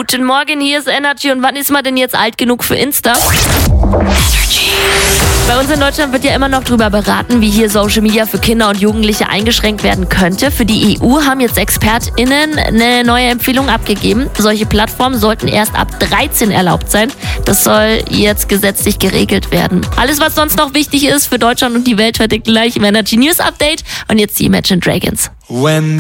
Guten Morgen, hier ist Energy. Und wann ist man denn jetzt alt genug für Insta? Energy. Bei uns in Deutschland wird ja immer noch darüber beraten, wie hier Social Media für Kinder und Jugendliche eingeschränkt werden könnte. Für die EU haben jetzt ExpertInnen eine neue Empfehlung abgegeben. Solche Plattformen sollten erst ab 13 erlaubt sein. Das soll jetzt gesetzlich geregelt werden. Alles, was sonst noch wichtig ist für Deutschland und die Welt, hört ihr gleich im Energy News Update. Und jetzt die Imagine Dragons.